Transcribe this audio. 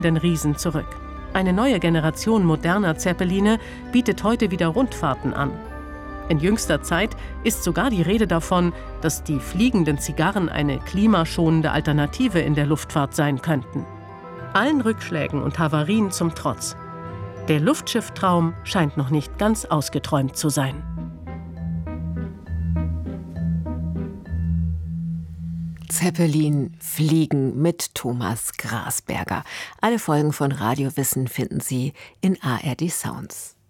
den Riesen zurück. Eine neue Generation moderner Zeppeline bietet heute wieder Rundfahrten an. In jüngster Zeit ist sogar die Rede davon, dass die fliegenden Zigarren eine klimaschonende Alternative in der Luftfahrt sein könnten. Allen Rückschlägen und Havarien zum Trotz. Der Luftschifftraum scheint noch nicht ganz ausgeträumt zu sein. Zeppelin fliegen mit Thomas Grasberger. Alle Folgen von Radio Wissen finden Sie in ARD Sounds.